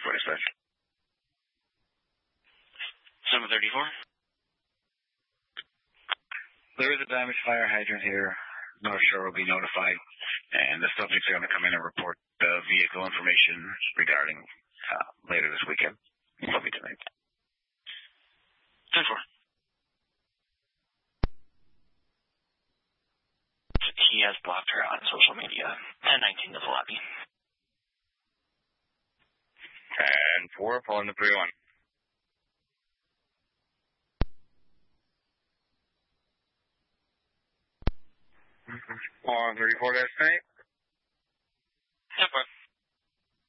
734 dispatch. 734. There is a damaged fire hydrant here. North Shore will be notified, and the subjects are going to come in and report the vehicle information regarding later this weekend. Love you tonight. 10-4. He has blocked her on social media. 10-19 to the lobby. 10-4, pulling the 3-1. 34 destinate. 10-4.